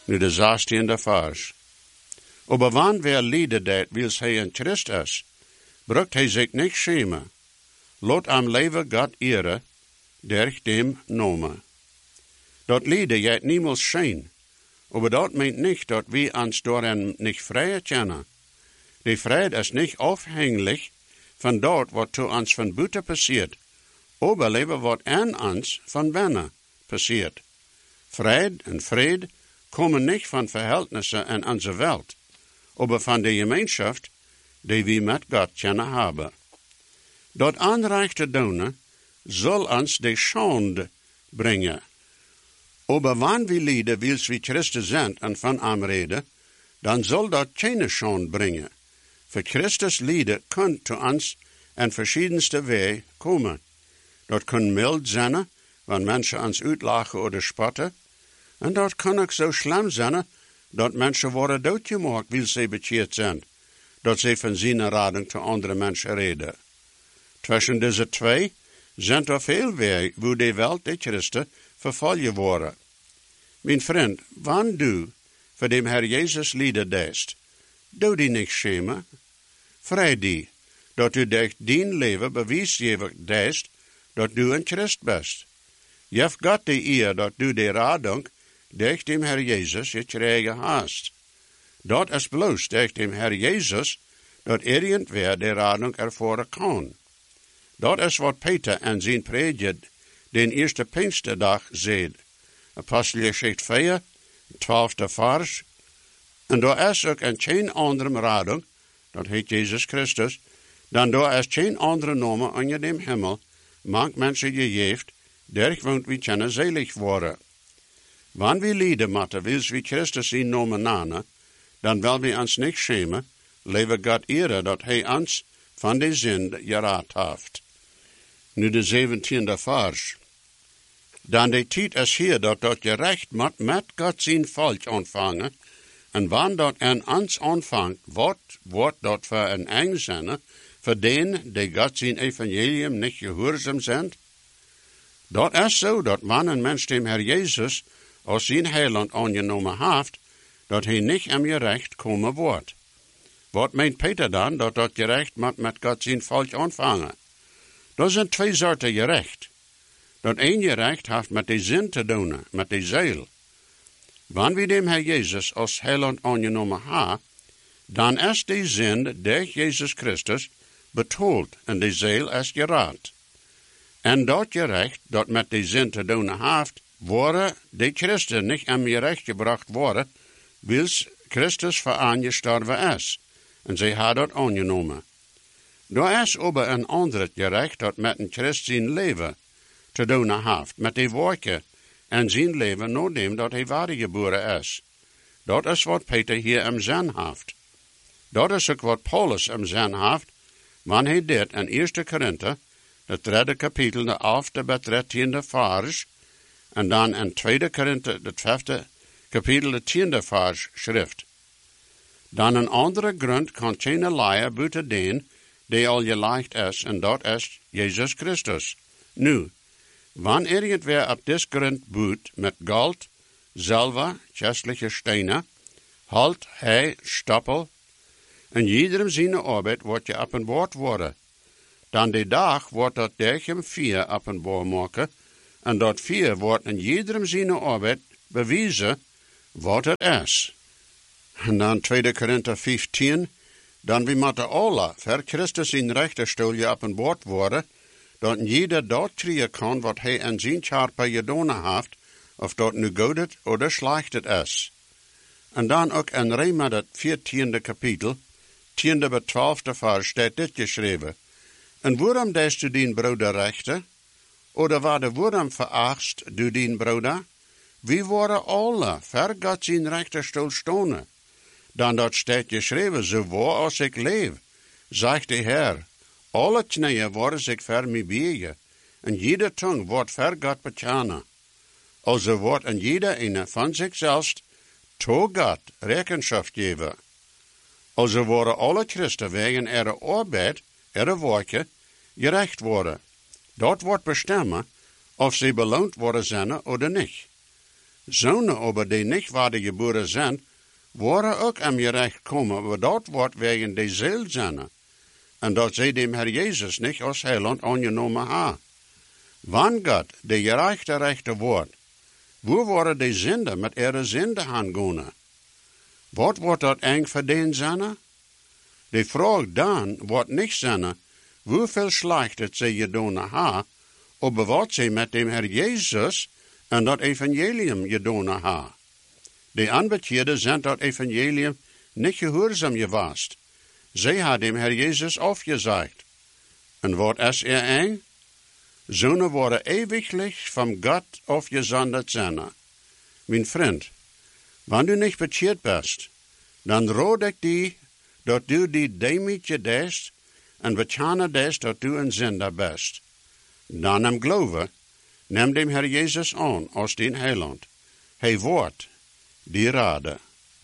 Nu de 16e vers. Aber wann wer lieden dat, wils hij in Christ is, brukt hij zich niet schämen. Lot am leven Gott ere, durch dem Nome. Dat lieden jijt niemals schijn, aber dat meint nicht, dat wir uns doorhen nicht vrije kennen. Die vrijheid is nicht afhankelijk van dat wat zu ons van buiten passiert, aber liever wat aan ons van binnen passiert. Vrijheid en vrede komen nicht van verhältnissen in onze Welt, aber van de Gemeinschaft, die wir met Gott kennen hebben. Dat aanreichte doen zal ons de schande brengen. Aber wann wir lieden, wils wie Christus sind en van hem reden, dan zal dat keine schande brengen. Voor Christus lieden kunt zu ons in verschiedenste wegen komen. Dat kan mild zijn, wanneer mensen ons uitlachen oder spotten. En dat kan ook zo schlimm zijn, dat mensen worden doodgemaakt, wil ze bekeerd zijn. Dat ze van zijn rading te andere mensen reden. Tussen deze twee zijn er veel wegen, wo de Welt de Christen vervolgen worden. Mijn vriend, wanneer du voor dem Herr Jezus lieden deest, doe die niet schämen. Vrij die, dat u durch dien leven bewijsgevig deest, dat du een Christ bent. Jef God de eer dat du de radung durch dem Herr Jezus gekregen hast. Dat is bloos durch dem Herr Jezus, dat irgendwer de radung ervoeren kan. Dat is wat Peter en zijn predigt den eerste Pinksterdag zei. Apostelgeschichte 4, 12e vers. En daar is ook een geen andere radung, dat heet Jezus Christus, dan daar is geen andere naam onder dem Himmel, maakt mensen gegeven, durch woont wie kunnen selig worden. Wanneer we lieden moeten, wils wie Christus in naam nanen, dan wil we ons niet schämen, leven God ere dat hij ons van de zinde geraad heeft. Nu de 17e vers. Dan de tijd is hier dat je recht moet met God zijn volk ontvangen, en wanneer dat en ons ontvangt, wat wordt dat voor een eng zijn, voor denen die God zijn evangelium niet gehoorzaam zijn? Dat is zo, dat wanneer een mens dem Herr Jezus als zijn heiland aangenomen heeft, dat hij niet aan je recht komen wordt. Wat meent Peter dan, dat je recht moet met God zijn volk ontvangen? Dat zijn twee soorten gerecht. Dat een gerecht heeft met de zin te doen, met de ziel. Wanneer we dem Herr Jezus als heiland aangenomen hebben, dan is de zin durch Jezus Christus betoeld en de ziel is geraad. En dat gerecht dat met de zin te doen heeft, worden de Christen niet aan je recht gebracht worden, wils Christus voor aan gestorven is. En zij hadden dat aangenomen. Er is aber een ander gerecht dat met een Christ zijn leven te doen heeft, met de werken en zijn leven nadat dat hij wedergeboren is. Dat is wat Peter hier im zin heeft. Dat is ook wat Paulus im zin heeft, wanneer hij dit in 1 Korinther, het 3e kapitel, de 11e bij 13e vers, en dan in 2 Korinther, het 5e kapitel, de 10e vers schrift. Dan een andere grond kan geen leier buiten den, die al geleicht is, en dat is Jezus Christus. Nu, wanneer irgendwer op dis grond boet met goud, zilver, kostelijke stenen, hout, hei, stoppel, en iedereen zijn arbeid wordt je op een woord worden. Dan de dag wordt dat durch hem 4 op een woord maken, en dat 4 wordt in iedereen zijn arbeid bewijzen wat het is. En dan 2 Korinther 15, dan we moeten alle voor Christus in rechterstoel op een woord worden, dat jeder dat krijgen kan wat hij in zijn charpe gedaan heeft, of dat nu goed of slecht is. En dan ook in Römer het 14e kapitel, 10e bij 12e vers staat dit geschreven. En waarom deest du dien broeder rechter? Oder waarom verachtst du dien broeder? We worden alle voor God zijn rechterstoel stonen. Dan dat staat geschreven, zo waar als ik leef, zegt de Heer, alle knieën worden zich voor mij biegen, en jede tong wordt voor God bekennen. Also wordt en jeder ene van zichzelf to God rekenschap geven. Also worden alle Christen wegen ihre arbeid, ihre werken, gerecht worden. Dat wordt bestemmen of ze beloond worden zijn of niet. Zonen aber, die nicht wedergeboren zijn, worden ook aan je recht komen, maar dat wordt wegen de ziel zijn. En dat zij dem Herr Jezus niet als heiland aangenomen ha. Wann Gott de gerechte rechte wordt, wo worden de zinde met ihre zinde aangonen? Wat wordt dat eng voor den zijn? De vraag dan wordt niet zijn, hoeveel slecht het zij gedaan ha, aber wat zij met dem Herr Jezus en dat evangelium gedaan ha. De aanbetjeden zijn dat evangelium niet gehoorzaam geweest. Zij had dem Herr Jezus afgezegd. En wat is eng? Zonen worden ewiglich van God afgezonderd zijn. Mijn vriend, wanneer du niet bekeerd bent, dan raad ik die dat du die demetje deest en bekennen deest dat du een zinder bent. Dan im geloven, neem dem Herr Jezus aan als den heiland. Hij wordt die rade.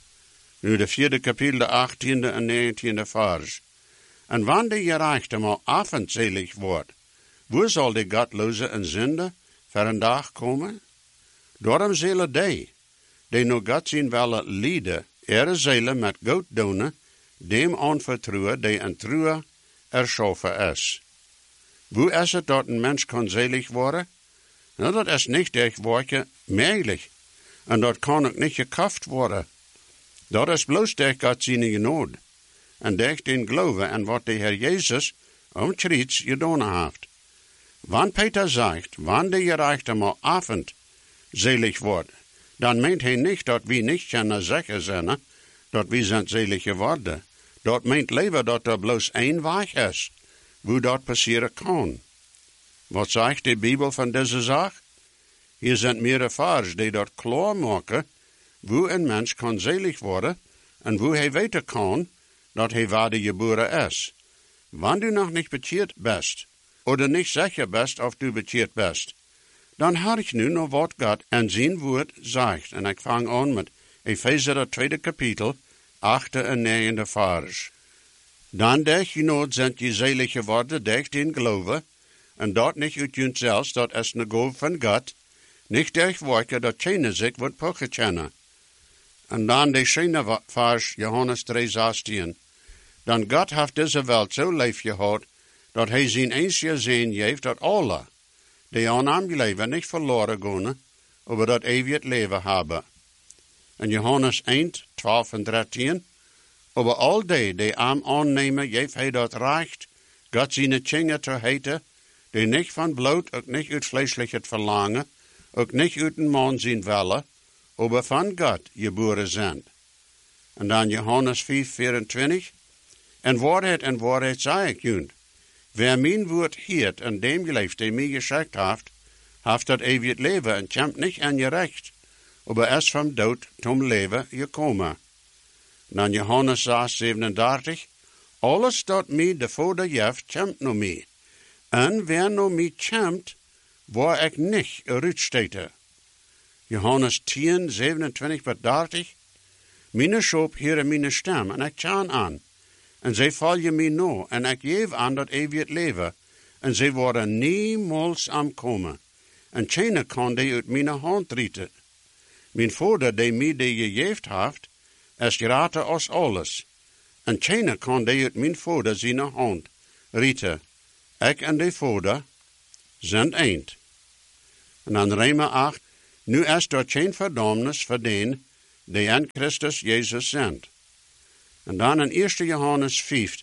Nu de 4e kapitel, de 18e en 19e vers. En wanneer de gerechte maar avondzelig wordt, wo zal de godloze en zinde voor een dag komen? Daarom zullen die nog God zien willen lieden, zullen met goed doen, dem aanvertrouwen, die een trouwe erschaffen is. Wo is het dat een mens kan selig worden? Nou, dat is niet durch Werke mogelijk. En dat kan ook niet gekauft worden. Dat is bloos durch God zijn genade. En durch den geloven en wat de Heer Jezus om Christus gedaan heeft. Wann Peter zegt, wann de gerechte maar avond selig wordt, dan meent hij niet dat we niet kunnen zeggen zijn, dat we zijn selig geworden. Dat meent liever dat er bloos één weg is, wo dat passeren kan. Wat zegt de Bijbel van deze zaak? Hier zijn meerdere vers die dat klaar maken, wo een mens kan selig worden en wo hij weten kan dat hij wedergeboren is. Wanneer du nog niet bekeerd bent, oder niet zeker bent of du bekeerd bent, dan hoor ik nu nog wat God en zijn woord zegt. En ik vang aan met Efezer 2 kapitel, 8 en 9 vers. Dan durch genade zijn je selig geworden durch den geloven, en dat niet uit jezelf, dat is een gaaf van God, niet durch werken dat keine zich wordt poggekennen. En dan de schöne vers, Johannes 3:16. Dan God heeft deze welt zo lief gehad, dat hij zijn einzige Zoon geeft, dat alle, die aan hem leven, niet verloren gaan, maar dat eeuwig leven hebben. En Johannes 1:12 en 13. Aber al die hem aannemen, geeft hij dat recht, God zijn kinderen te heten, die niet van bloed, ook niet uit vleeselijk verlangen, ook niet uit een man zijn willen, maar van God geboren zijn. En dan Johannes 5:24. En waarheid zei ik jullie, wer mijn woord hield en dem geleefd, die mij gezegd heeft dat eeuwig leven en kämpft niet aan je recht, maar is van dood tot leven gekomen. Dan Johannes 6:37. Alles dat mij de Vader geeft, kämpft no mij. En wer no mij kämpft, waar ik niet uitstete. Johannes 10:27-30. Mijn schop heren mijn stem, en ik tjan aan. En zij volgen mij no, en ik geef aan dat eeuwig leven. En zij worden niemals aankomen. En keine kan die uit mijn hand rieten. Mijn Vader, die mij die gegeven heeft, is greater als alles. En keine kan die uit mijn Vader zijn hand rieten. Ik en de Vader zijn eind. En dan Römer 8. Nu is er geen verdammnis voor den, die in Christus Jezus zijn. En dan in 1 Johannes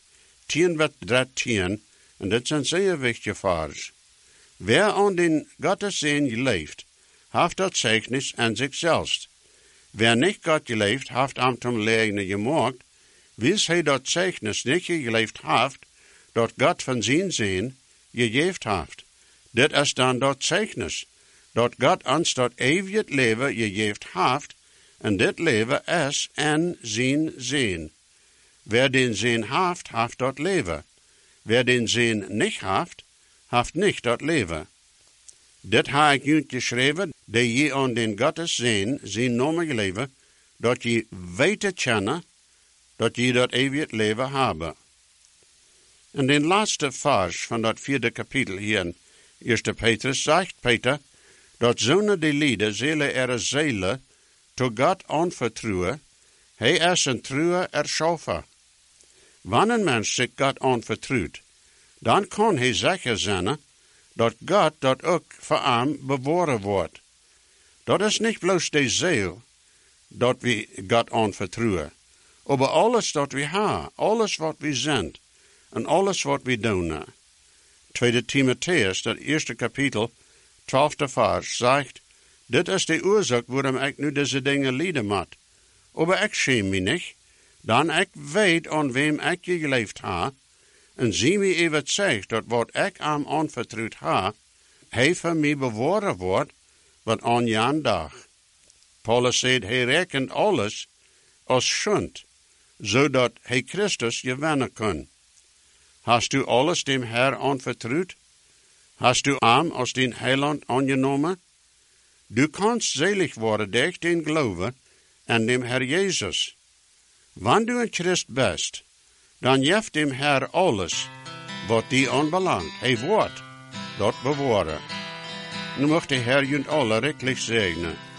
5:10-13, en dit zijn zeer wichtige vers. Wer aan den Gottes Zoon leeft, heeft dat Zeugnis aan zichzelf. Wer niet God geleefd, heeft hem zum Leugne gemaakt, wils hij dat Zeugnis niet geleefd heeft, dat God van zijn Zoon gegeven heeft. Dit is dan dat Zeugnis, dat God ons dat eeuwig leven gegeven heeft, en dit leven is in zijn Zoon. Wer den Zoon heeft, heeft dat leven. Wer den Zoon niet heeft niet dat leven. Dit heb ik jullie geschreven, dat je aan den Gottes Zoon zijn naam leven, dat je weten kennen, dat je dat eeuwig leven hebben. En de laatste vers van dat 4e kapitel hier in 1 Petrus zegt Peter, dat zonen die lieden zullen ihre Seele to God anvertrouwen, hij is een trouwe erschaffer. Wanneer een mens zich God anvertrouwt, dan kan hij zeker zijn dat God dat ook voor hem bewaren wordt. Dat is niet bloos de ziel dat we God anvertrouwen, maar alles dat we hebben, alles wat we zijn en alles wat we doen. 2 Timotheus, dat eerste kapitel, 12e vers, zegt, dit is de oorzaak waarom ik nu deze dingen lijden moet. Maar ik schäm me niet, dan ik weet aan wem ik geleefd heb, en zie me even zegt dat wat ik hem aanvertrouwd heb, hij van mij bewaren wordt, wat aan jan dag. Paulus zegt, hij rekent alles als schund, zodat hij Christus gewinnen kan. Hast du alles dem Herr anvertrouwd? Hast du hem als den Heiland aangenomen? Du kannst selig worden durch den Glauben an dem Herr Jesus. Wann du een Christ bist, dan geeft dem Herr alles, wat die aanbelangt. Hij wordt dat bewaren. Nu mag de Herr jullie alle rechtlich segnen.